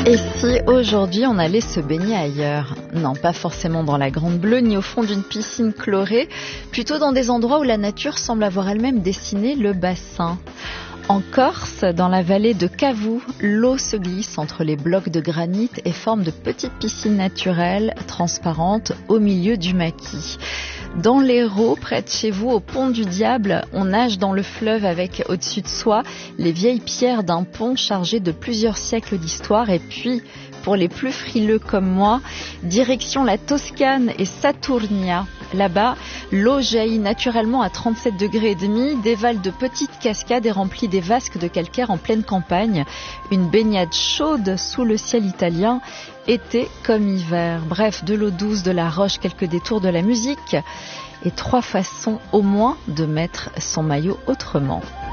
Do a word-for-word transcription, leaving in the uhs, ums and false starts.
Et si aujourd'hui on allait se baigner ailleurs? Non, pas forcément dans la Grande Bleue ni au fond d'une piscine chlorée, plutôt dans des endroits où la nature semble avoir elle-même dessiné le bassin. En Corse, dans la vallée de Cavou, l'eau se glisse entre les blocs de granit et forme de petites piscines naturelles, transparentes, au milieu du maquis. Dans l'Hérault, près de chez vous, au pont du Diable, on nage dans le fleuve avec au-dessus de soi les vieilles pierres d'un pont chargé de plusieurs siècles d'histoire. Et puis, pour les plus frileux comme moi, direction la Toscane et Saturnia. Là-bas, l'eau jaillit naturellement à trente-sept degrés et demi, dévale de petites cascades et remplit des vasques de calcaire en pleine campagne. Une baignade chaude sous le ciel italien, été comme hiver. Bref, de l'eau douce, de la roche, quelques détours de la musique et trois façons au moins de mettre son maillot autrement.